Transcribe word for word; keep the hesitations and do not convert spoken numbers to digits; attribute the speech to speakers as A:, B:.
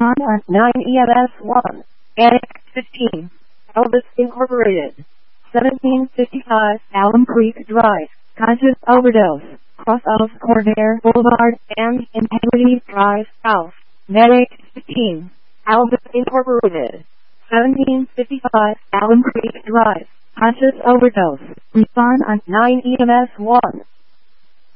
A: Respond on nine E M S one. Attic fifteen. Elvis Incorporated. seventeen fifty-five Alum Creek Drive. Conscious overdose. Cross of Cordair Boulevard and Integrity Drive South. Medic fifteen. Elvis Incorporated. seventeen fifty-five Alum Creek Drive. Conscious overdose. Respond on nine E M S one.